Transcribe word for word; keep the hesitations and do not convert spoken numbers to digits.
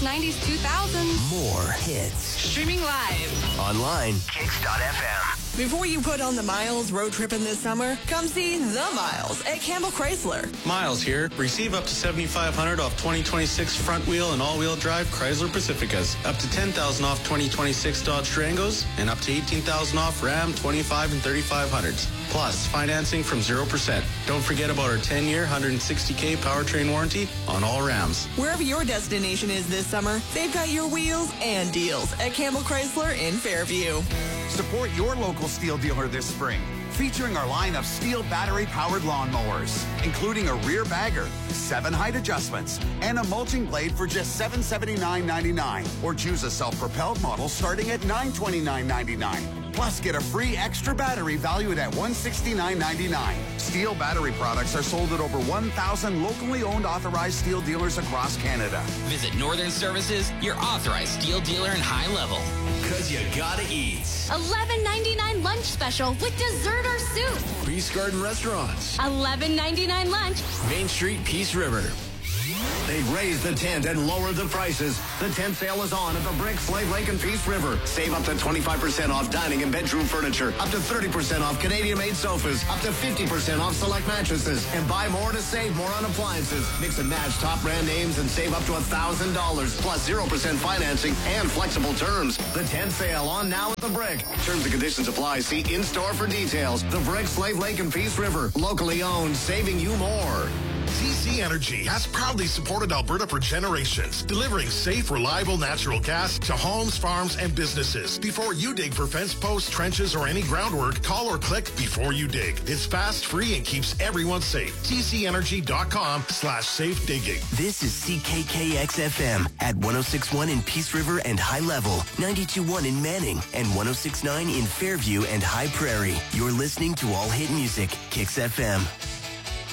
nineties, two thousands. More hits. Streaming live. Online. Kicks dot F M. Before you put on the miles road tripping this summer, come see The Miles at Campbell Chrysler. Miles here. Receive up to seventy-five hundred dollars off twenty twenty-six front wheel and all-wheel drive Chrysler Pacificas, up to ten thousand dollars off twenty twenty-six Dodge Durangos, and up to eighteen thousand dollars off Ram twenty-five and thirty-five hundreds. Plus, financing from zero percent. Don't forget about our ten-year, one hundred sixty thousand powertrain warranty on all Rams. Wherever your destination is this summer, they've got your wheels and deals at Campbell Chrysler in Fairview. Support your local Steel dealer this spring, featuring our line of Steel battery-powered lawnmowers, including a rear bagger, seven height adjustments, and a mulching blade for just seven hundred seventy-nine dollars and ninety-nine cents. Or choose a self-propelled model starting at nine hundred twenty-nine dollars and ninety-nine cents. Plus, get a free extra battery valued at one hundred sixty-nine dollars and ninety-nine cents. Steel battery products are sold at over one thousand locally owned authorized Steel dealers across Canada. Visit Northern Services, your authorized Steel dealer in High Level. Cause you gotta eat. eleven ninety-nine lunch special with dessert or soup. Peace Garden Restaurants. eleven ninety-nine lunch. Main Street, Peace River. They've raised the tent and lowered the prices. The tent sale is on at the Brick, Slave Lake, and Peace River. Save up to twenty-five percent off dining and bedroom furniture, up to thirty percent off Canadian-made sofas, up to fifty percent off select mattresses, and buy more to save more on appliances. Mix and match top brand names and save up to one thousand dollars, plus zero percent financing and flexible terms. The tent sale on now at the Brick. Terms and conditions apply. See in-store for details. The Brick, Slave Lake, and Peace River. Locally owned, saving you more. T C Energy has proudly supported Alberta for generations, delivering safe, reliable natural gas to homes, farms, and businesses. Before you dig for fence posts, trenches, or any groundwork, call or click before you dig. It's fast, free, and keeps everyone safe. T C energy dot com slash safe digging. This is C K K X F M at one oh six point one in Peace River and High Level, ninety-two point one in Manning, and one oh six point nine in Fairview and High Prairie. You're listening to All Hit Music, Kicks F M.